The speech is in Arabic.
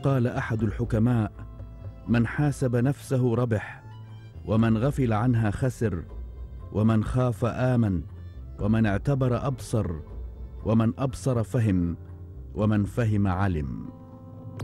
قال أحد الحكماء: من حاسب نفسه ربح، ومن غفل عنها خسر، ومن خاف آمن، ومن اعتبر أبصر، ومن أبصر فهم، ومن فهم علم.